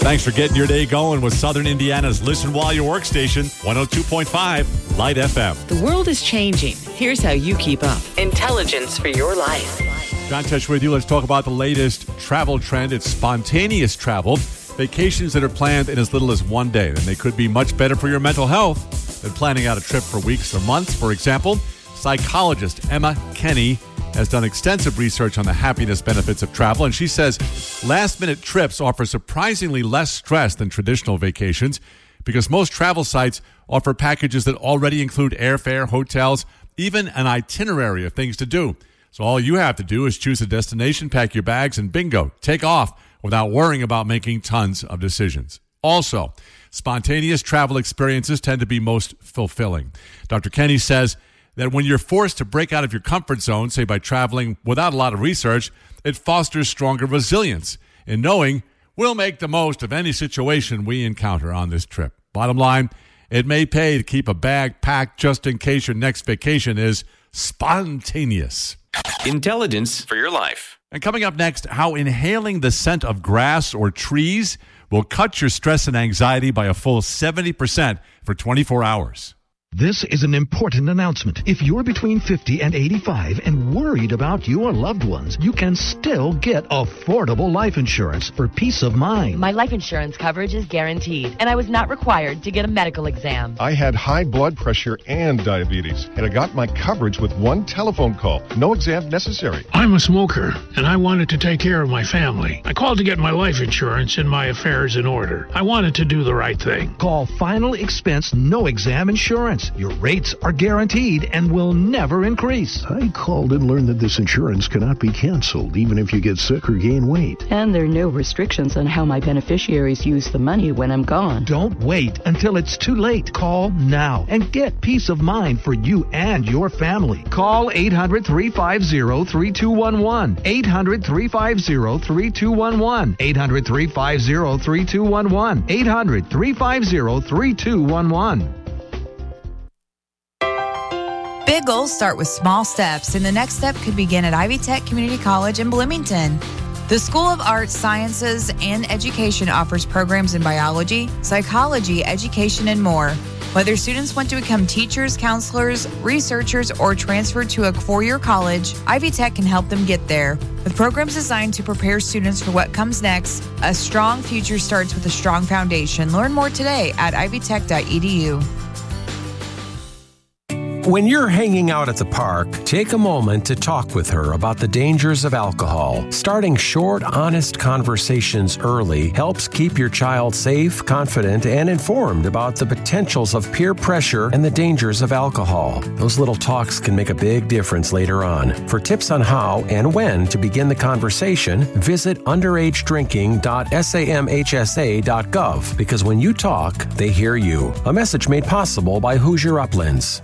Thanks for getting your day going with Southern Indiana's Listen While You Work station, 102.5 Light FM. The world is changing. Here's how you keep up. Intelligence for your life. John Tesh with you. Let's talk about the latest travel trend. It's spontaneous travel. Vacations that are planned in as little as one day. And they could be much better for your mental health than planning out a trip for weeks or months. For example, psychologist Emma Kenny has done extensive research on the happiness benefits of travel, and she says last-minute trips offer surprisingly less stress than traditional vacations because most travel sites offer packages that already include airfare, hotels, even an itinerary of things to do. So all you have to do is choose a destination, pack your bags, and bingo, take off without worrying about making tons of decisions. Also, spontaneous travel experiences tend to be most fulfilling. Dr. Kenny says that when you're forced to break out of your comfort zone, say by traveling without a lot of research, it fosters stronger resilience in knowing we'll make the most of any situation we encounter on this trip. Bottom line, it may pay to keep a bag packed just in case your next vacation is spontaneous. Intelligence for your life. And coming up next, how inhaling the scent of grass or trees will cut your stress and anxiety by a full 70% for 24 hours. This is an important announcement. If you're between 50 and 85 and worried about your loved ones, you can still get affordable life insurance for peace of mind. My life insurance coverage is guaranteed, and I was not required to get a medical exam. I had high blood pressure and diabetes, and I got my coverage with one telephone call. No exam necessary. I'm a smoker, and I wanted to take care of my family. I called to get my life insurance and my affairs in order. I wanted to do the right thing. Call Final Expense No Exam Insurance. Your rates are guaranteed and will never increase. I called and learned that this insurance cannot be canceled, even if you get sick or gain weight. And there are no restrictions on how my beneficiaries use the money when I'm gone. Don't wait until it's too late. Call now and get peace of mind for you and your family. Call 800-350-3211. 800-350-3211. 800-350-3211. 800-350-3211. Big goals start with small steps, and the next step could begin at Ivy Tech Community College in Bloomington. The School of Arts, Sciences, and Education offers programs in biology, psychology, education, and more. Whether students want to become teachers, counselors, researchers, or transfer to a four-year college, Ivy Tech can help them get there. With programs designed to prepare students for what comes next, a strong future starts with a strong foundation. Learn more today at ivytech.edu. When you're hanging out at the park, take a moment to talk with her about the dangers of alcohol. Starting short, honest conversations early helps keep your child safe, confident, and informed about the potentials of peer pressure and the dangers of alcohol. Those little talks can make a big difference later on. For tips on how and when to begin the conversation, visit underagedrinking.samhsa.gov, because when you talk, they hear you. A message made possible by Hoosier Uplands.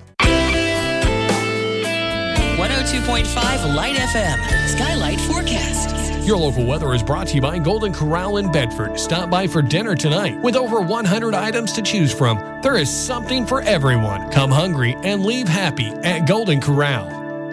102.5 Light FM, Skylight Forecast. Your local weather is brought to you by Golden Corral in Bedford. Stop by for dinner tonight. With over 100 items to choose from, there is something for everyone. Come hungry and leave happy at Golden Corral.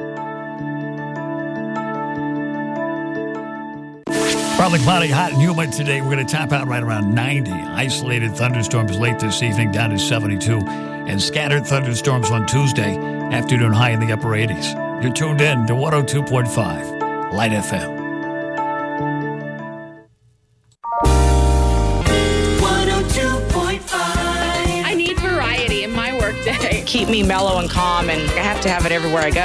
Partly cloudy, hot and humid today. We're going to top out right around 90. Isolated thunderstorms late this evening down to 72. And scattered thunderstorms on Tuesday. Afternoon high in the upper 80s. You're tuned in to 102.5 Light FM. 102.5. I need variety in my workday. Keep me mellow and calm, and I have to have it everywhere I go.